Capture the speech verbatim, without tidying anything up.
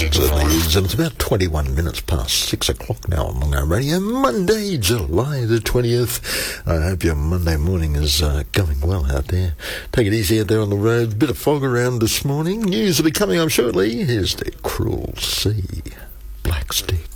certainly is, and it's about twenty-one minutes past six o'clock now on Long Arm Radio, Monday, July the twentieth. I hope your Monday morning is uh, going well out there. Take it easy out there on the road. Bit of fog around this morning. News will be coming up shortly. Here's the Cruel Sea, Black Stick.